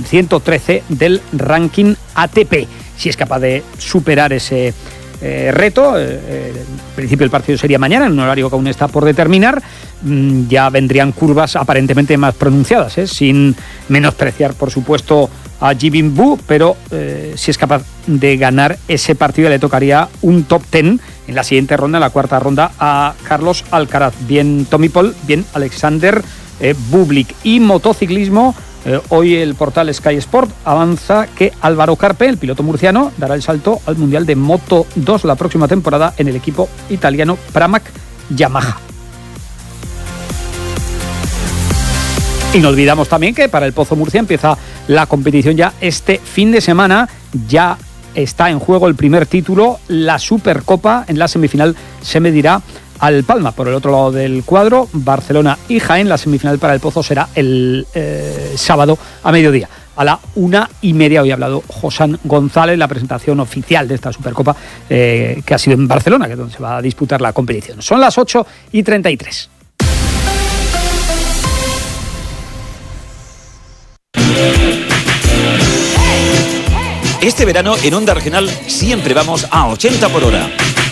113 del ranking ATP. Si es capaz de superar ese reto, en principio el partido sería mañana, en un horario que aún está por determinar, ya vendrían curvas aparentemente más pronunciadas, sin menospreciar, por supuesto, a Ji Bin-Wu, pero si es capaz de ganar ese partido le tocaría un top 10 en la siguiente ronda, en la cuarta ronda, a Carlos Alcaraz. Bien Tommy Paul, bien Alexander Bublik. Y motociclismo, hoy el portal Sky Sport avanza que Álvaro Carpe, el piloto murciano, dará el salto al Mundial de Moto 2 la próxima temporada en el equipo italiano Pramac Yamaha. Y no olvidamos también que para el Pozo Murcia empieza la competición ya este fin de semana. Ya está en juego el primer título, la Supercopa. En la semifinal se medirá al Palma. Por el otro lado del cuadro, Barcelona y Jaén. La semifinal para el Pozo será el sábado a mediodía, a la 1:30. Hoy ha hablado Josán González, la presentación oficial de esta Supercopa que ha sido en Barcelona, que es donde se va a disputar la competición. Son las 8:33. Este verano en Onda Regional siempre vamos a 80 por hora.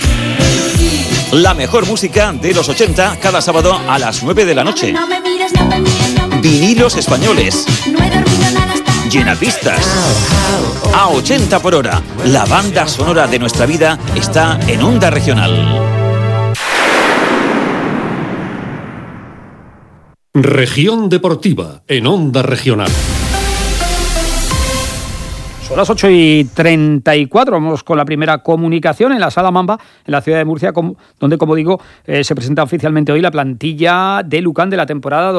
La mejor música de los 80 cada sábado a las 9 de la noche. Vinilos españoles. Llenapistas. A 80 por hora. La banda sonora de nuestra vida está en Onda Regional. Región Deportiva en Onda Regional. Son las 8:34, vamos con la primera comunicación en la Sala Mamba, en la ciudad de Murcia, donde, como digo, se presenta oficialmente hoy la plantilla de Lucan de la temporada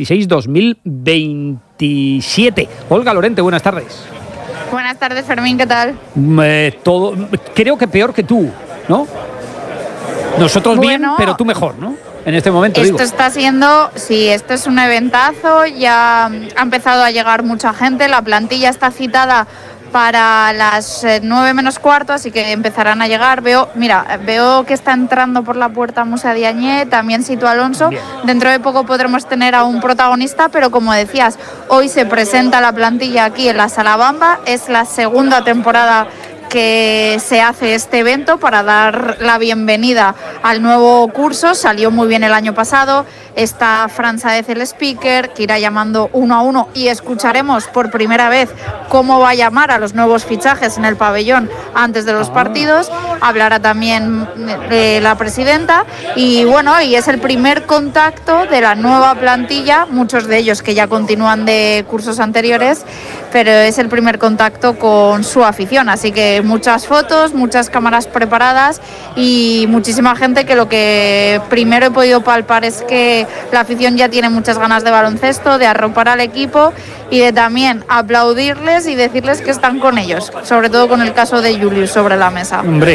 2026-2027. Olga Lorente, buenas tardes. Buenas tardes, Fermín, ¿qué tal? Todo, creo que peor que tú, ¿no? Nosotros bien, pero tú mejor, ¿no? En este momento, esto está siendo, sí, esto es un eventazo, ya ha empezado a llegar mucha gente, la plantilla está citada para las 9 menos cuarto, así que empezarán a llegar. Veo que está entrando por la puerta Musa Diagne, también Sito Alonso. Bien. Dentro de poco podremos tener a un protagonista, pero como decías, hoy se presenta la plantilla aquí en la Sala Bamba. Es la segunda temporada que se hace este evento para dar la bienvenida al nuevo curso. Salió muy bien el año pasado. Está Fran Sáez, el speaker, que irá llamando uno a uno, y escucharemos por primera vez cómo va a llamar a los nuevos fichajes en el pabellón antes de los partidos. Hablará también la presidenta y es el primer contacto de la nueva plantilla, muchos de ellos que ya continúan de cursos anteriores, pero es el primer contacto con su afición, así que muchas fotos, muchas cámaras preparadas y muchísima gente, que lo que primero he podido palpar es que la afición ya tiene muchas ganas de baloncesto, de arropar al equipo y de también aplaudirles y decirles que están con ellos, sobre todo con el caso de Julius sobre la mesa. Hombre,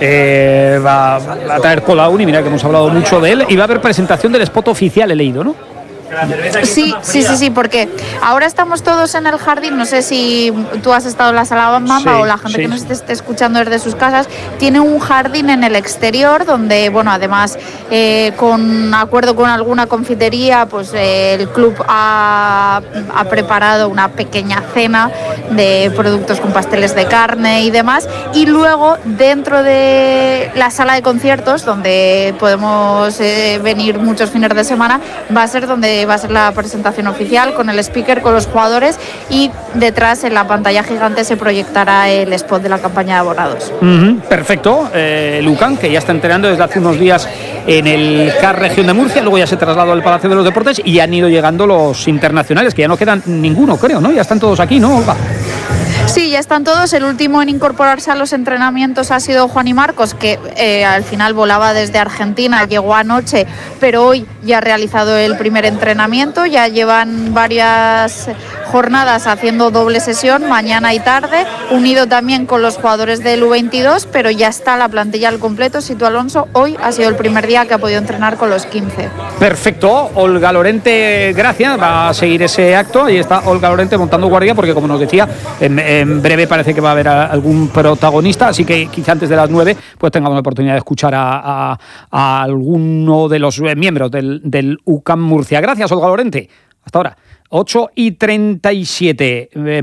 va a traer Colaun y mira que hemos hablado mucho de él, y va a haber presentación del spot oficial, he leído, ¿no? Sí, porque ahora estamos todos en el jardín. No sé si tú has estado en la Sala Bamba o la gente que nos esté escuchando desde sus casas. Tiene un jardín en el exterior donde, además, con acuerdo con alguna confitería, pues el club ha preparado una pequeña cena de productos con pasteles de carne y demás. Y luego, dentro de la sala de conciertos, donde podemos venir muchos fines de semana, va a ser la presentación oficial con el speaker, con los jugadores, y detrás en la pantalla gigante se proyectará el spot de la campaña de abonados. Perfecto. Lucan, que ya está entrenando desde hace unos días en el CAR Región de Murcia, luego ya se trasladó al Palacio de los Deportes y han ido llegando los internacionales, que ya no quedan ninguno, creo, ¿no? Ya están todos aquí, ¿no, Olga? Sí, ya están todos. El último en incorporarse a los entrenamientos ha sido Juan y Marcos, que al final volaba desde Argentina, llegó anoche, pero hoy ya ha realizado el primer entrenamiento. Ya llevan varias jornadas haciendo doble sesión, mañana y tarde, unido también con los jugadores del U22, pero ya está la plantilla al completo. Sito Alonso hoy ha sido el primer día que ha podido entrenar con los 15. Perfecto. Olga Lorente, gracias. Va a seguir ese acto. Ahí está Olga Lorente montando guardia, porque como nos decía, en breve parece que va a haber algún protagonista, así que quizá antes de las 9 pues tengamos la oportunidad de escuchar a alguno de los miembros del UCAM Murcia. Gracias, Olga Lorente. Hasta ahora, 8:37.